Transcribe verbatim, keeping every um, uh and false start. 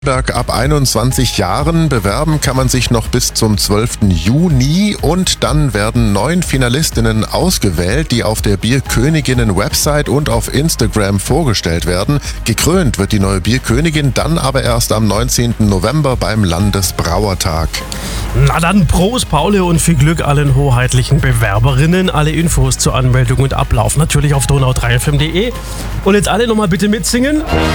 Ab einundzwanzig Jahren bewerben kann man sich noch bis zum zwölften Juni und dann werden neun Finalistinnen ausgewählt, die auf der Bierköniginnen-Website und auf Instagram vorgestellt werden. Gekrönt wird die neue Bierkönigin dann aber erst am neunzehnten November beim Landesbrauertag. Na dann Prost, Pauli, und viel Glück allen hoheitlichen Bewerberinnen. Alle Infos zur Anmeldung und Ablauf natürlich auf donau drei f m punkt de. Und jetzt alle nochmal bitte mitsingen.